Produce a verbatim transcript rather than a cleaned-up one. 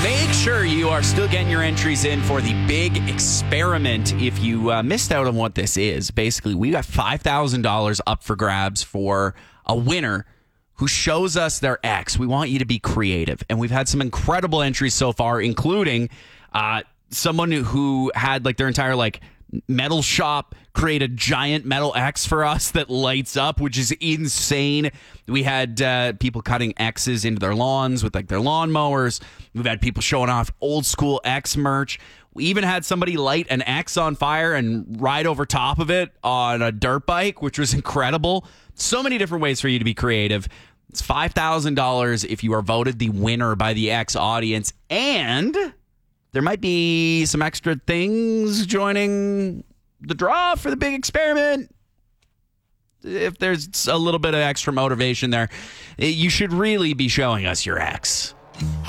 Make sure you are still getting your entries in for the big experiment. If you uh, missed out on what this is, basically, we got five thousand dollars up for grabs for a winner who shows us their ex. We want you to be creative. And we've had some incredible entries so far, including uh, someone who had like their entire like metal shop create a giant metal X for us that lights up, which is insane. We had uh, people cutting X's into their lawns with like their lawnmowers. We've had people showing off old school X merch. We even had somebody light an X on fire and ride over top of it on a dirt bike, which was incredible. So many different ways for you to be creative. It's five thousand dollars if you are voted the winner by the X audience. And there might be some extra things joining the draw for the big experiment. If there's a little bit of extra motivation there, you should really be showing us your ex.